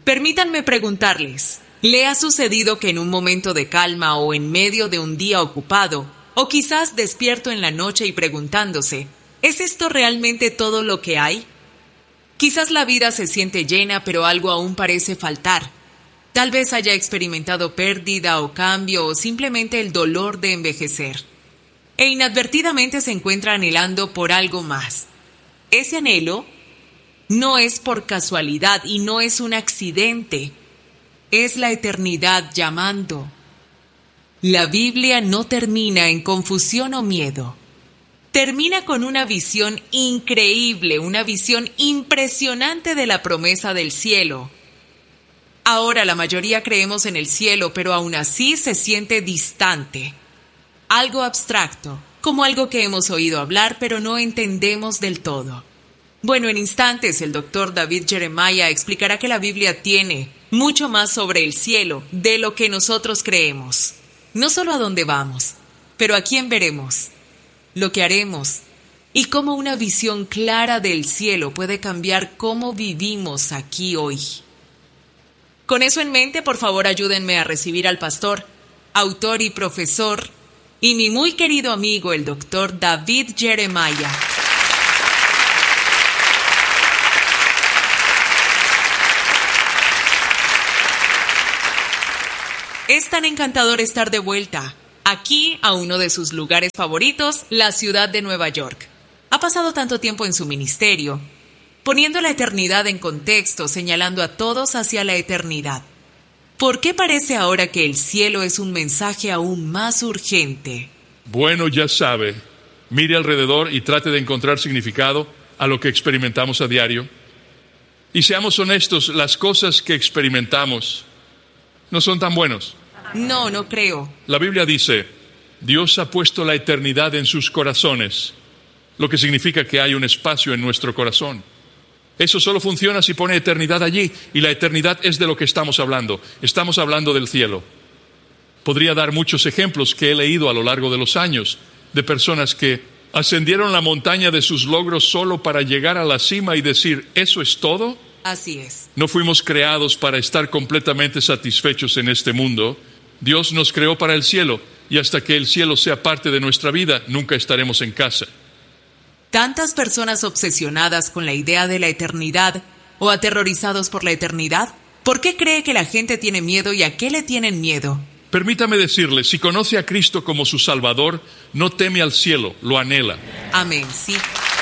Permítanme preguntarles, ¿le ha sucedido que en un momento de calma o en medio de un día ocupado, o quizás despierto en la noche y preguntándose, ¿es esto realmente todo lo que hay? Quizás la vida se siente llena, pero algo aún parece faltar. Tal vez haya experimentado pérdida o cambio o simplemente el dolor de envejecer. E inadvertidamente se encuentra anhelando por algo más. Ese anhelo no es por casualidad y no es un accidente. Es la eternidad llamando. La Biblia no termina en confusión o miedo. Termina con una visión increíble, una visión impresionante de la promesa del cielo. Ahora la mayoría creemos en el cielo, pero aún así se siente distante. Algo abstracto, como algo que hemos oído hablar, pero no entendemos del todo. Bueno, en instantes el Dr. David Jeremiah explicará que la Biblia tiene mucho más sobre el cielo de lo que nosotros creemos. No solo a dónde vamos, pero a quién veremos, lo que haremos y cómo una visión clara del cielo puede cambiar cómo vivimos aquí hoy. Con eso en mente, por favor, ayúdenme a recibir al pastor, autor y profesor, y mi muy querido amigo, el Dr. David Jeremiah. Es tan encantador estar de vuelta, aquí a uno de sus lugares favoritos, la ciudad de Nueva York. Ha pasado tanto tiempo en su ministerio, poniendo la eternidad en contexto, señalando a todos hacia la eternidad. ¿Por qué parece ahora que el cielo es un mensaje aún más urgente? Bueno, ya sabe, mire alrededor y trate de encontrar significado a lo que experimentamos a diario. Y seamos honestos, las cosas que experimentamos no son tan buenas. No creo. La Biblia dice, Dios ha puesto la eternidad en sus corazones, lo que significa que hay un espacio en nuestro corazón. Eso solo funciona si pone eternidad allí, y la eternidad es de lo que estamos hablando. Estamos hablando del cielo. Podría dar muchos ejemplos que he leído a lo largo de los años, de personas que ascendieron la montaña de sus logros solo para llegar a la cima y decir, ¿eso es todo? Así es. No fuimos creados para estar completamente satisfechos en este mundo. Dios nos creó para el cielo, y hasta que el cielo sea parte de nuestra vida, nunca estaremos en casa. Tantas personas obsesionadas con la idea de la eternidad o aterrorizados por la eternidad, ¿por qué cree que la gente tiene miedo y a qué le tienen miedo? Permítame decirle, si conoce a Cristo como su Salvador, no teme al cielo, lo anhela. Amén, sí.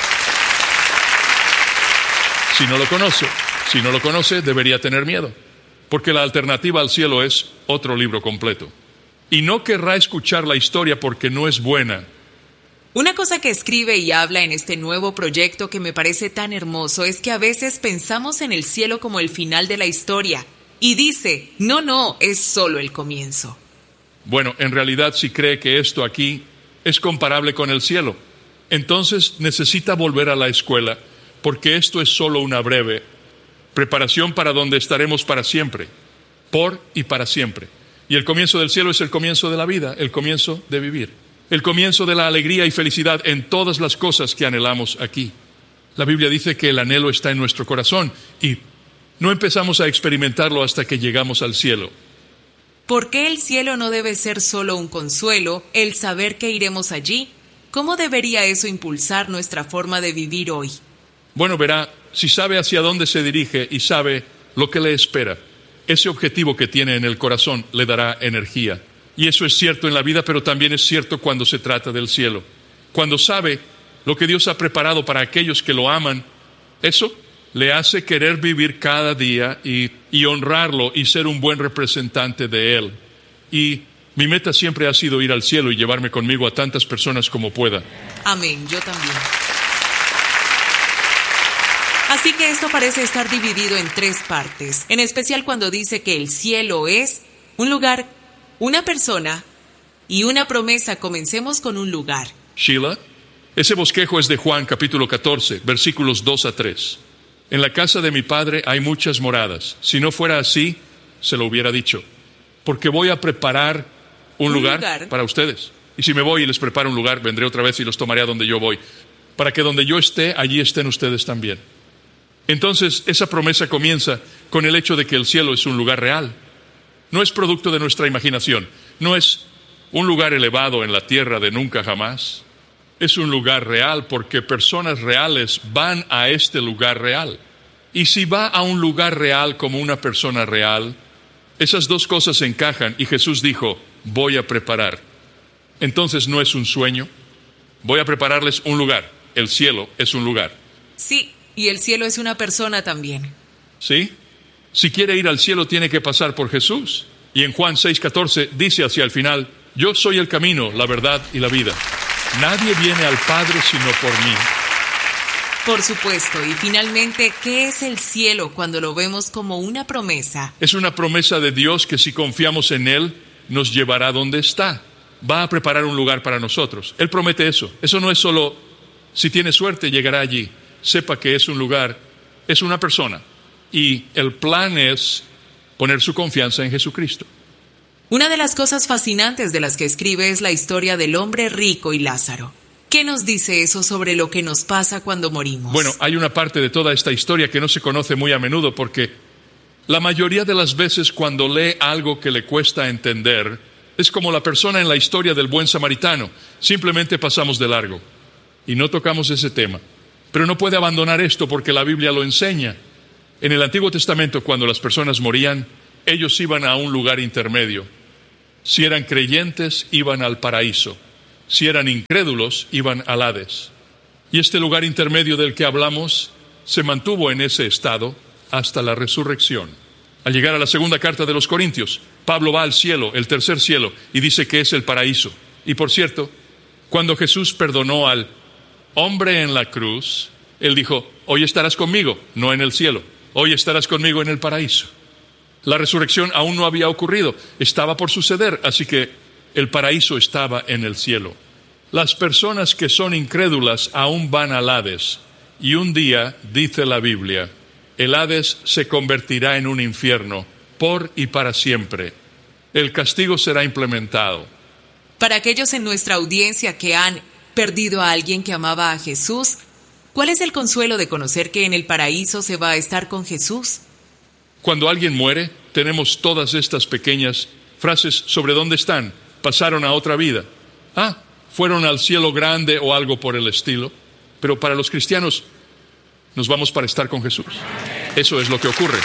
Si no lo conoce, debería tener miedo, porque la alternativa al cielo es otro libro completo. Y no querrá escuchar la historia porque no es buena. Una cosa que escribe y habla en este nuevo proyecto que me parece tan hermoso es que a veces pensamos en el cielo como el final de la historia. Y dice, no, es solo el comienzo. Bueno, en realidad si cree que esto aquí es comparable con el cielo, entonces necesita volver a la escuela, porque esto es solo una breve preparación para donde estaremos para siempre, por y para siempre. Y el comienzo del cielo es el comienzo de la vida, el comienzo de vivir, el comienzo de la alegría y felicidad en todas las cosas que anhelamos aquí. La Biblia dice que el anhelo está en nuestro corazón y no empezamos a experimentarlo hasta que llegamos al cielo. ¿Por qué el cielo no debe ser solo un consuelo, el saber que iremos allí? ¿Cómo debería eso impulsar nuestra forma de vivir hoy? Bueno, verá, si sabe hacia dónde se dirige y sabe lo que le espera, ese objetivo que tiene en el corazón le dará energía. Y eso es cierto en la vida, pero también es cierto cuando se trata del cielo. Cuando sabe lo que Dios ha preparado para aquellos que lo aman, eso le hace querer vivir cada día y honrarlo y ser un buen representante de Él. Y mi meta siempre ha sido ir al cielo y llevarme conmigo a tantas personas como pueda. Amén, yo también. Así que esto parece estar dividido en 3 partes, en especial cuando dice que el cielo es un lugar, una persona y una promesa. Comencemos con un lugar. Sheila, ese bosquejo es de Juan capítulo 14, versículos 2 a 3. En la casa de mi padre hay muchas moradas. Si no fuera así, se lo hubiera dicho. Porque voy a preparar un lugar para ustedes. Y si me voy y les preparo un lugar, vendré otra vez y los tomaré a donde yo voy. Para que donde yo esté, allí estén ustedes también. Entonces, esa promesa comienza con el hecho de que el cielo es un lugar real. No es producto de nuestra imaginación. No es un lugar elevado en la tierra de nunca jamás. Es un lugar real porque personas reales van a este lugar real. Y si va a un lugar real como una persona real, esas dos cosas se encajan y Jesús dijo, voy a preparar. Entonces no es un sueño. Voy a prepararles un lugar. El cielo es un lugar. Sí, y el cielo es una persona también. ¿Sí? Si quiere ir al cielo tiene que pasar por Jesús. Y en Juan 6:14 dice hacia el final, yo soy el camino, la verdad y la vida. Nadie viene al Padre sino por mí. Por supuesto, y finalmente, ¿qué es el cielo cuando lo vemos como una promesa? Es una promesa de Dios que si confiamos en Él, nos llevará donde está. Va a preparar un lugar para nosotros. Él promete eso. Eso no es solo, si tiene suerte, llegará allí. Sepa que es un lugar, es una persona. Y el plan es poner su confianza en Jesucristo. Una de las cosas fascinantes de las que escribe es la historia del hombre rico y Lázaro. ¿Qué nos dice eso sobre lo que nos pasa cuando morimos? Bueno, hay una parte de toda esta historia que no se conoce muy a menudo porque la mayoría de las veces cuando lee algo que le cuesta entender, es como la persona en la historia del buen samaritano. Simplemente pasamos de largo y no tocamos ese tema. Pero no puede abandonar esto porque la Biblia lo enseña. En el Antiguo Testamento, cuando las personas morían, ellos iban a un lugar intermedio. Si eran creyentes, iban al paraíso. Si eran incrédulos, iban al Hades. Y este lugar intermedio del que hablamos se mantuvo en ese estado hasta la resurrección. Al llegar a la segunda carta de los Corintios, Pablo va al cielo, el tercer cielo, y dice que es el paraíso. Y por cierto, cuando Jesús perdonó al hombre en la cruz, Él dijo, hoy estarás conmigo, no en el cielo, hoy estarás conmigo en el paraíso. La resurrección aún no había ocurrido, estaba por suceder, así que el paraíso estaba en el cielo. Las personas que son incrédulas aún van al Hades, y un día, dice la Biblia, el Hades se convertirá en un infierno, por y para siempre. El castigo será implementado. Para aquellos en nuestra audiencia que han perdido a alguien que amaba a Jesús, ¿cuál es el consuelo de conocer que en el paraíso se va a estar con Jesús? Cuando alguien muere, tenemos todas estas pequeñas frases sobre dónde están. Pasaron a otra vida. Fueron al cielo grande o algo por el estilo. Pero para los cristianos, nos vamos para estar con Jesús. Eso es lo que ocurre.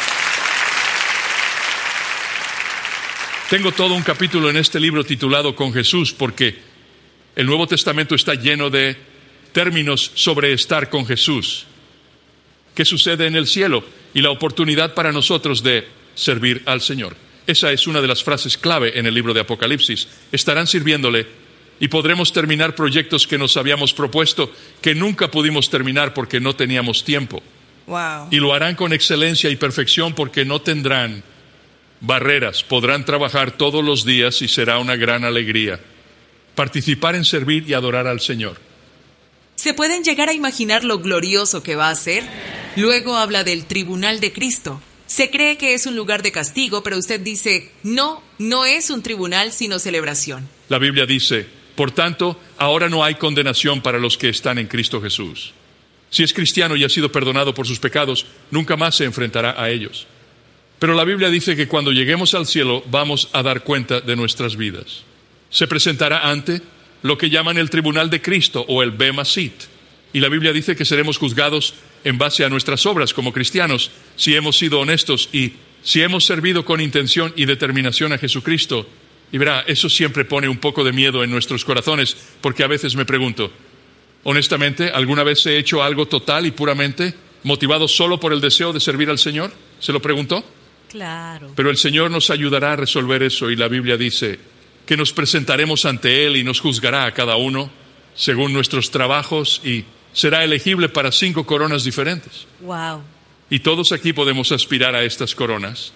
Tengo todo un capítulo en este libro titulado Con Jesús, porque el Nuevo Testamento está lleno de términos sobre estar con Jesús. ¿Qué sucede en el cielo? Y la oportunidad para nosotros de servir al Señor. Esa es una de las frases clave en el libro de Apocalipsis. Estarán sirviéndole y podremos terminar proyectos que nos habíamos propuesto, que nunca pudimos terminar porque no teníamos tiempo. Wow. Y lo harán con excelencia y perfección porque no tendrán barreras. Podrán trabajar todos los días y será una gran alegría. Participar en servir y adorar al Señor. ¿Se pueden llegar a imaginar lo glorioso que va a ser? Luego habla del tribunal de Cristo. Se cree que es un lugar de castigo, pero usted dice, no es un tribunal, sino celebración. La Biblia dice, por tanto, ahora no hay condenación para los que están en Cristo Jesús. Si es cristiano y ha sido perdonado por sus pecados, nunca más se enfrentará a ellos. Pero la Biblia dice que cuando lleguemos al cielo, vamos a dar cuenta de nuestras vidas. Se presentará ante lo que llaman el tribunal de Cristo o el Bema Sit. Y la Biblia dice que seremos juzgados en base a nuestras obras como cristianos, si hemos sido honestos y si hemos servido con intención y determinación a Jesucristo. Y verá, eso siempre pone un poco de miedo en nuestros corazones, porque a veces me pregunto, honestamente, ¿alguna vez he hecho algo total y puramente motivado solo por el deseo de servir al Señor? ¿Se lo preguntó? Claro. Pero el Señor nos ayudará a resolver eso y la Biblia dice que nos presentaremos ante Él y nos juzgará a cada uno según nuestros trabajos y será elegible para 5 coronas diferentes. Wow. Y todos aquí podemos aspirar a estas coronas.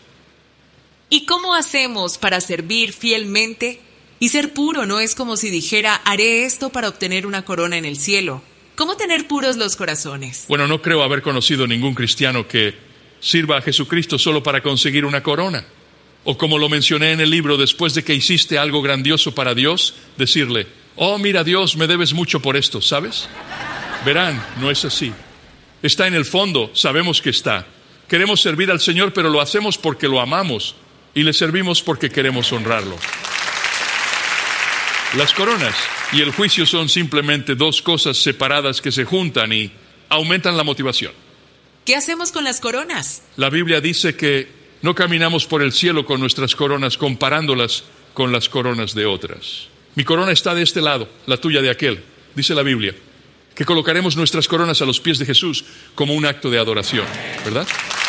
¿Y cómo hacemos para servir fielmente? Y ser puro no es como si dijera, haré esto para obtener una corona en el cielo. ¿Cómo tener puros los corazones? Bueno, no creo haber conocido ningún cristiano que sirva a Jesucristo solo para conseguir una corona. O como lo mencioné en el libro, después de que hiciste algo grandioso para Dios, decirle, oh, mira Dios, me debes mucho por esto, ¿sabes? Verán, no es así. Está en el fondo, sabemos que está. Queremos servir al Señor, pero lo hacemos porque lo amamos y le servimos porque queremos honrarlo. Las coronas y el juicio son simplemente dos cosas separadas que se juntan y aumentan la motivación. ¿Qué hacemos con las coronas? La Biblia dice que no caminamos por el cielo con nuestras coronas comparándolas con las coronas de otras. Mi corona está de este lado, la tuya de aquel, dice la Biblia, que colocaremos nuestras coronas a los pies de Jesús como un acto de adoración, ¿verdad?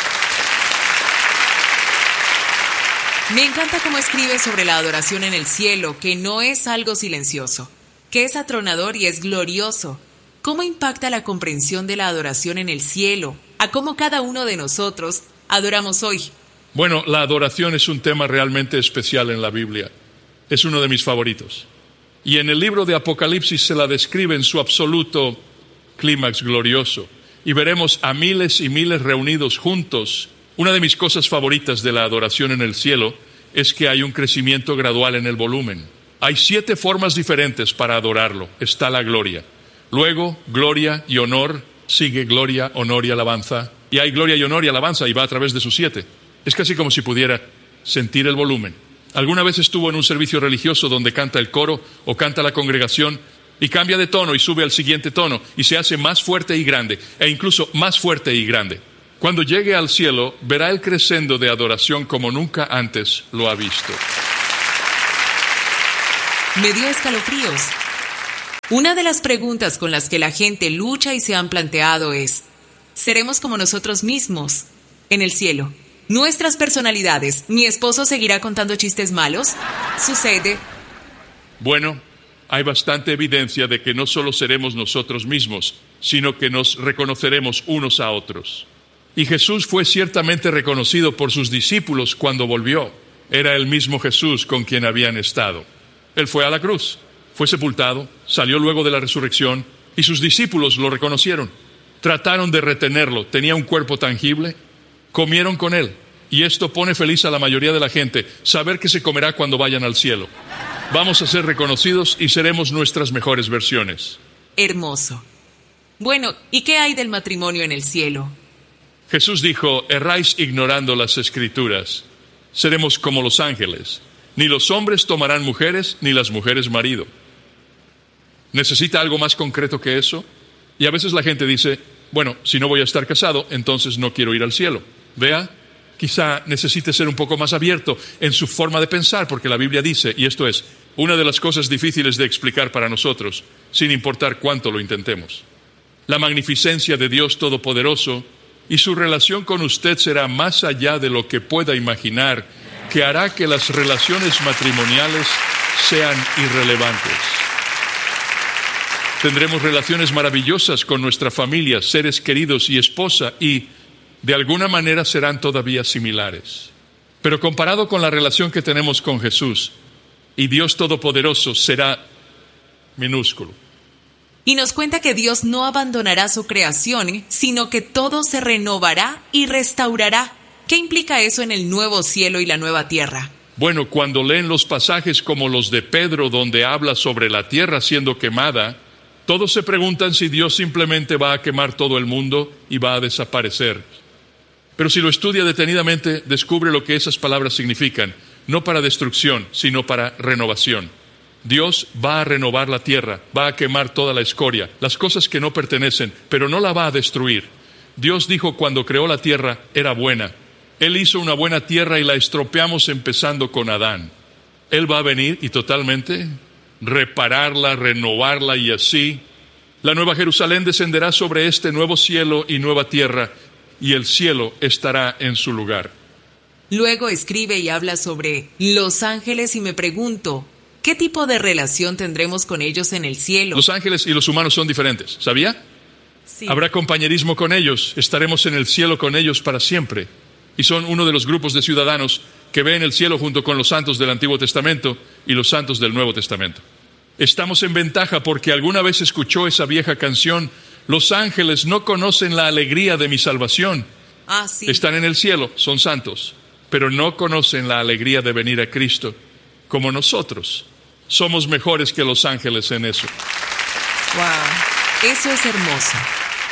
Me encanta cómo escribe sobre la adoración en el cielo, que no es algo silencioso, que es atronador y es glorioso. ¿Cómo impacta la comprensión de la adoración en el cielo a cómo cada uno de nosotros adoramos hoy? Bueno, la adoración es un tema realmente especial en la Biblia. Es uno de mis favoritos. Y en el libro de Apocalipsis se la describe en su absoluto clímax glorioso. Y veremos a miles y miles reunidos juntos. Una de mis cosas favoritas de la adoración en el cielo es que hay un crecimiento gradual en el volumen. Hay 7 formas diferentes para adorarlo. Está la gloria. Luego, gloria y honor. Sigue gloria, honor y alabanza. Y hay gloria y honor y alabanza y va a través de sus 7. Es casi como si pudiera sentir el volumen. ¿Alguna vez estuvo en un servicio religioso donde canta el coro o canta la congregación y cambia de tono y sube al siguiente tono y se hace más fuerte y grande e incluso más fuerte y grande? Cuando llegue al cielo, verá el crescendo de adoración como nunca antes lo ha visto. Me dio escalofríos. Una de las preguntas con las que la gente lucha y se han planteado es: ¿seremos como nosotros mismos en el cielo? ¿Nuestras personalidades? ¿Mi esposo seguirá contando chistes malos? ¿Sucede? Bueno, hay bastante evidencia de que no solo seremos nosotros mismos, sino que nos reconoceremos unos a otros. Y Jesús fue ciertamente reconocido por sus discípulos cuando volvió. Era el mismo Jesús con quien habían estado. Él fue a la cruz, fue sepultado, salió luego de la resurrección y sus discípulos lo reconocieron. Trataron de retenerlo, tenía un cuerpo tangible. Comieron con él, y esto pone feliz a la mayoría de la gente, saber que se comerá cuando vayan al cielo. Vamos a ser reconocidos y seremos nuestras mejores versiones. Hermoso. Bueno, ¿y qué hay del matrimonio en el cielo? Jesús dijo: erráis ignorando las Escrituras. Seremos como los ángeles. Ni los hombres tomarán mujeres, ni las mujeres marido. ¿Necesita algo más concreto que eso? Y a veces la gente dice: bueno, si no voy a estar casado, entonces no quiero ir al cielo. Vea, quizá necesite ser un poco más abierto en su forma de pensar, porque la Biblia dice, y esto es una de las cosas difíciles de explicar para nosotros, sin importar cuánto lo intentemos. La magnificencia de Dios Todopoderoso y su relación con usted será más allá de lo que pueda imaginar, que hará que las relaciones matrimoniales sean irrelevantes. Tendremos relaciones maravillosas con nuestra familia, seres queridos y esposa, y de alguna manera serán todavía similares. Pero comparado con la relación que tenemos con Jesús y Dios Todopoderoso, será minúsculo. Y nos cuenta que Dios no abandonará su creación, sino que todo se renovará y restaurará. ¿Qué implica eso en el nuevo cielo y la nueva tierra? Bueno, cuando leen los pasajes como los de Pedro, donde habla sobre la tierra siendo quemada, todos se preguntan si Dios simplemente va a quemar todo el mundo y va a desaparecer. Pero si lo estudia detenidamente, descubre lo que esas palabras significan, no para destrucción, sino para renovación. Dios va a renovar la tierra, va a quemar toda la escoria, las cosas que no pertenecen, pero no la va a destruir. Dios dijo cuando creó la tierra, era buena. Él hizo una buena tierra y la estropeamos empezando con Adán. Él va a venir y totalmente repararla, renovarla, y así la nueva Jerusalén descenderá sobre este nuevo cielo y nueva tierra, y el cielo estará en su lugar. Luego escribe y habla sobre los ángeles y me pregunto, ¿qué tipo de relación tendremos con ellos en el cielo? Los ángeles y los humanos son diferentes, ¿sabía? Sí. Habrá compañerismo con ellos, estaremos en el cielo con ellos para siempre. Y son uno de los grupos de ciudadanos que ven el cielo junto con los santos del Antiguo Testamento y los santos del Nuevo Testamento. Estamos en ventaja porque alguna vez escuchó esa vieja canción: los ángeles no conocen la alegría de mi salvación. Sí. Están en el cielo, son santos, pero no conocen la alegría de venir a Cristo como nosotros. Somos mejores que los ángeles en eso. Wow, eso es hermoso.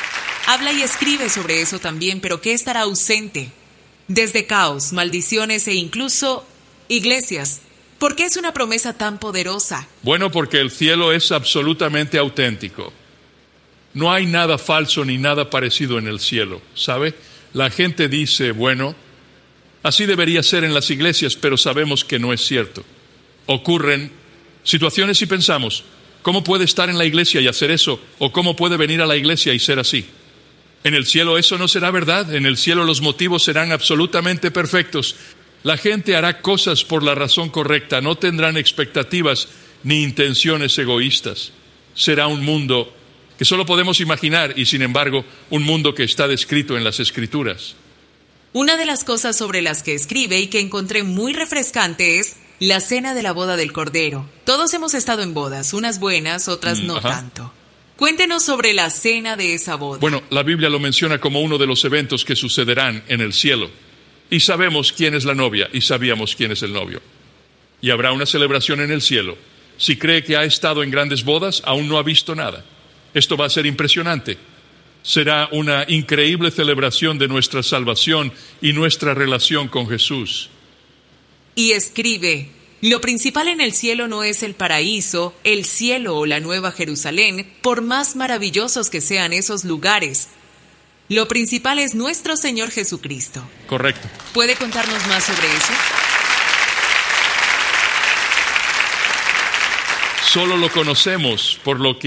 habla y escribe sobre eso también, pero ¿qué estará ausente? Desde caos, maldiciones e incluso iglesias. ¿Por qué es una promesa tan poderosa? Bueno, porque el cielo es absolutamente auténtico. No hay nada falso ni nada parecido en el cielo, ¿sabe? La gente dice, bueno, así debería ser en las iglesias, pero sabemos que no es cierto. Ocurren situaciones y pensamos, ¿cómo puede estar en la iglesia y hacer eso? ¿O cómo puede venir a la iglesia y ser así? En el cielo eso no será verdad. En el cielo los motivos serán absolutamente perfectos. La gente hará cosas por la razón correcta, no tendrán expectativas ni intenciones egoístas. Será un mundo que solo podemos imaginar y, sin embargo, un mundo que está descrito en las Escrituras. Una de las cosas sobre las que escribe y que encontré muy refrescante es la cena de la boda del Cordero. Todos hemos estado en bodas, unas buenas, otras no tanto. Cuéntenos sobre la cena de esa boda. Bueno, la Biblia lo menciona como uno de los eventos que sucederán en el cielo. Y sabemos quién es la novia y sabíamos quién es el novio. Y habrá una celebración en el cielo. Si cree que ha estado en grandes bodas, aún no ha visto nada. Esto va a ser impresionante. Será una increíble celebración de nuestra salvación y nuestra relación con Jesús. Y escribe, lo principal en el cielo no es el paraíso, el cielo o la Nueva Jerusalén, por más maravillosos que sean esos lugares. Lo principal es nuestro Señor Jesucristo. Correcto. ¿Puede contarnos más sobre eso? Solo lo conocemos por lo que